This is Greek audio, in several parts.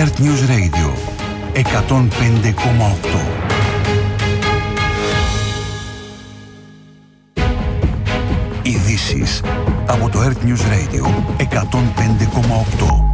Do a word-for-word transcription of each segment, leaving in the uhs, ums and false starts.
Earth News Radio εκατόν πέντε κόμμα οκτώ. Ειδήσεις από το Earth News Radio εκατόν πέντε κόμμα οκτώ.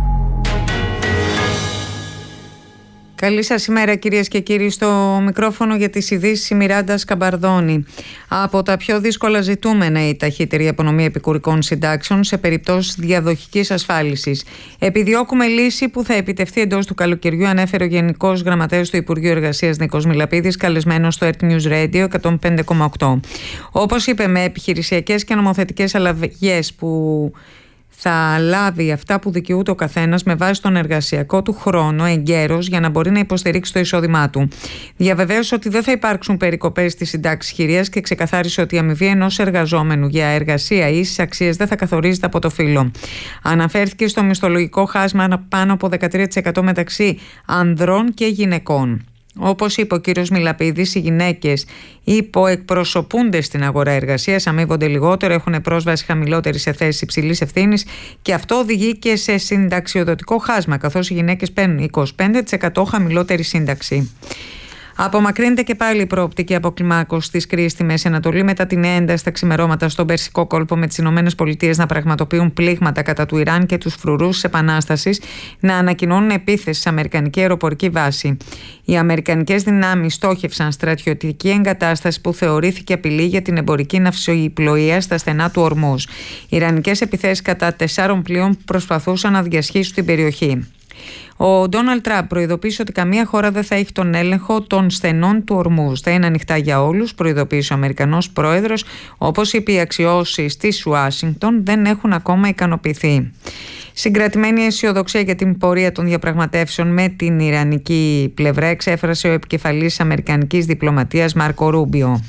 Καλή σας ημέρα κυρίες και κύριοι, στο μικρόφωνο για τις ειδήσεις η Μιράντα Σκαμπαρδόνη. Από τα πιο δύσκολα ζητούμενα η ταχύτερη απονομή επικουρικών συντάξεων σε περιπτώσεις διαδοχικής ασφάλισης. Επιδιώκουμε λύση που θα επιτευχθεί εντός του καλοκαιριού, ανέφερε ο Γενικός Γραμματέας του Υπουργείου Εργασίας Νίκος Μιλαπίδης, καλεσμένος στο Earth News Radio εκατόν πέντε κόμμα οκτώ. Όπως είπε, με επιχειρησιακές και νομοθετικές αλλαγές που θα λάβει αυτά που δικαιούται ο καθένας με βάση τον εργασιακό του χρόνο εγκαίρος για να μπορεί να υποστηρίξει το εισόδημά του. Διαβεβαίωσε ότι δεν θα υπάρξουν περικοπές στις συντάξεις χειρίας και ξεκαθάρισε ότι η αμοιβή ενός εργαζόμενου για εργασία ίσης αξίας δεν θα καθορίζεται από το φύλο. Αναφέρθηκε στο μισθολογικό χάσμα πάνω από δεκατρία τοις εκατό μεταξύ ανδρών και γυναικών. Όπως είπε ο κύριος Μιλαπίδης, οι γυναίκες υποεκπροσωπούνται στην αγορά εργασίας, αμείβονται λιγότερο, έχουν πρόσβαση χαμηλότερη σε θέσεις υψηλής ευθύνης και αυτό οδηγεί και σε συνταξιοδοτικό χάσμα, καθώς οι γυναίκες παίρνουν είκοσι πέντε τοις εκατό χαμηλότερη σύνταξη. Απομακρύνεται και πάλι η προοπτική αποκλιμάκωση της κρίσης στη Μέση Ανατολή μετά την ένταση στα ξημερώματα στον Περσικό κόλπο, με τις ΗΠΑ να πραγματοποιούν πλήγματα κατά του Ιράν και τους φρουρούς της Επανάστασης να ανακοινώνουν επίθεση σε αμερικανική αεροπορική βάση. Οι αμερικανικές δυνάμεις στόχευσαν στρατιωτική εγκατάσταση που θεωρήθηκε απειλή για την εμπορική ναυσιπλοεία στα στενά του Ορμούζ. Οι ιρανικές επιθέσεις κατά τεσσάρων πλοίων προσπαθούσαν να διασχίσουν την περιοχή. Ο Ντόναλντ Τραμπ προειδοποίησε ότι καμία χώρα δεν θα έχει τον έλεγχο των στενών του Ορμούζ. Θα είναι ανοιχτά για όλους, προειδοποίησε ο Αμερικανός πρόεδρος. Όπως είπε, οι αξιώσεις της Ουάσιγκτον δεν έχουν ακόμα ικανοποιηθεί. Συγκρατημένη αισιοδοξία για την πορεία των διαπραγματεύσεων με την ιρανική πλευρά εξέφρασε ο επικεφαλής αμερικανικής διπλωματίας Μάρκο Ρούμπιο.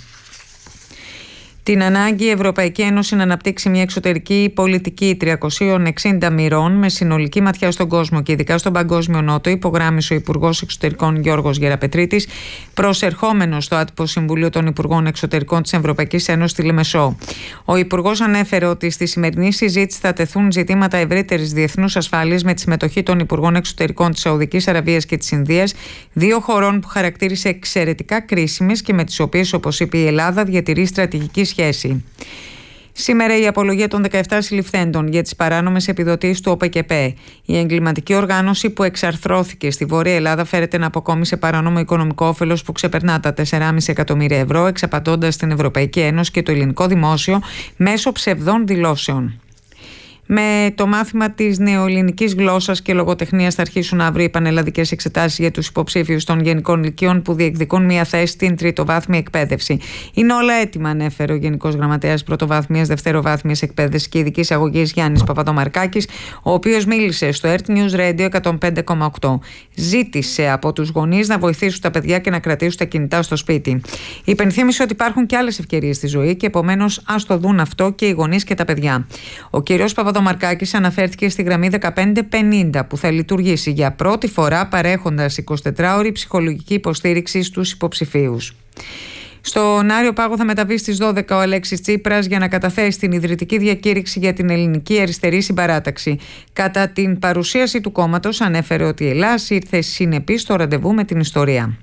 Την ανάγκη η Ευρωπαϊκή Ένωση να αναπτύξει μια εξωτερική πολιτική τριακοσίων εξήντα μοιρών με συνολική ματιά στον κόσμο και ειδικά στον Παγκόσμιο Νότο, υπογράμμισε ο Υπουργός Εξωτερικών Γιώργος Γεραπετρίτης, προσερχόμενος στο άτυπο Συμβουλίο των Υπουργών Εξωτερικών της Ευρωπαϊκής Ένωσης στη Λεμεσό. Ο Υπουργός ανέφερε ότι στη σημερινή συζήτηση θα τεθούν ζητήματα ευρύτερης διεθνούς ασφάλειας με τη συμμετοχή των Υπουργών Εξωτερικών της Σαουδικής Αραβίας και της Ινδίας, δύο χωρών που χαρακτήρισε εξαιρετικά κρίσιμες και με τις οποίες, όπως είπε, η Ελλάδα διατηρεί στρατηγική σχέση. Σήμερα η απολογία των δεκαεπτά συλληφθέντων για τις παράνομες επιδοτήσεις του ΟΠΕΚΕΠΕ. Η εγκληματική οργάνωση που εξαρθρώθηκε στη Βόρεια Ελλάδα φέρεται να αποκόμισε παράνομο οικονομικό όφελος που ξεπερνά τα τέσσερα κόμμα πέντε εκατομμύρια ευρώ, εξαπατώντας την Ευρωπαϊκή Ένωση και το ελληνικό δημόσιο μέσω ψευδών δηλώσεων. Με το μάθημα της νεοελληνικής γλώσσας και λογοτεχνίας θα αρχίσουν αύριο οι πανελλαδικές εξετάσεις για τους υποψήφιους των γενικών λυκείων που διεκδικούν μια θέση στην τριτοβάθμια εκπαίδευση. Είναι όλα έτοιμα, ανέφερε ο Γενικός Γραμματέας Πρωτοβάθμιας Δευτεροβάθμιας Εκπαίδευσης και Ειδικής Αγωγής Γιάννης Παπαδομαρκάκης, ο οποίος μίλησε στο Earth News Radio εκατόν πέντε κόμμα οκτώ. Ζήτησε από τους γονείς να βοηθήσουν τα παιδιά και να κρατήσουν τα κινητά στο σπίτι. Υπενθύμησε ότι υπάρχουν και άλλες ευκαιρίες στη ζωή και επομένως ας το δουν αυτό και οι γονείς και τα παιδιά. Ο κύριος Ο Μαρκάκης αναφέρθηκε στη γραμμή δεκαπέντε πενήντα που θα λειτουργήσει για πρώτη φορά παρέχοντας εικοσιτετράωρη ψυχολογική υποστήριξη στους υποψηφίους. Στον Άριο Πάγο θα μεταβεί στις δώδεκα ο Αλέξης Τσίπρας για να καταθέσει την ιδρυτική διακήρυξη για την Ελληνική Αριστερή Συμπαράταξη. Κατά την παρουσίαση του κόμματος ανέφερε ότι η Ελλάδα ήρθε συνεπής στο ραντεβού με την ιστορία.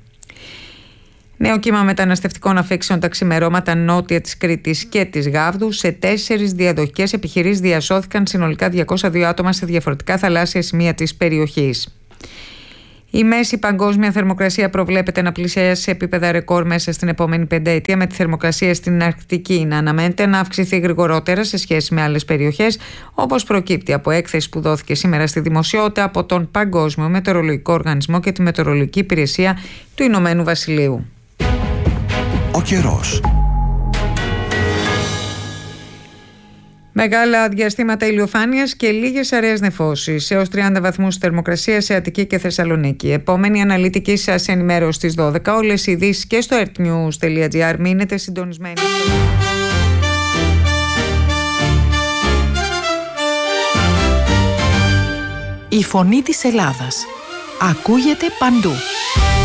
Νέο κύμα μεταναστευτικών αφήξεων τα ξημερώματα νότια της Κρήτης και της Γάβδου. Σε τέσσερις διαδοχικές επιχειρήσεις διασώθηκαν συνολικά διακόσια δύο άτομα σε διαφορετικά θαλάσσια σημεία της περιοχής. Η μέση παγκόσμια θερμοκρασία προβλέπεται να πλησιάσει σε επίπεδα ρεκόρ μέσα στην επόμενη πενταετία, με τη θερμοκρασία στην Αρκτική να αναμένεται να αυξηθεί γρηγορότερα σε σχέση με άλλες περιοχές, όπως προκύπτει από έκθεση που δόθηκε σήμερα στη δημοσιότητα από τον Παγκόσμιο Μετεωρολογικό Οργανισμό και τη Μετεωρολογική Υπηρεσία του Ηνωμένου Βασιλείου. Ο καιρός. Μεγάλα διαστήματα ηλιοφάνειας και λίγες αραιές νεφώσεις, έως τριάντα βαθμούς θερμοκρασία σε Αττική και Θεσσαλονίκη. Επόμενη αναλυτική σας ενημέρωση στις δώδεκα. Όλες οι ειδήσεις και στο earthnews τελεία gr. Μείνετε συντονισμένοι. Η φωνή της Ελλάδας ακούγεται παντού.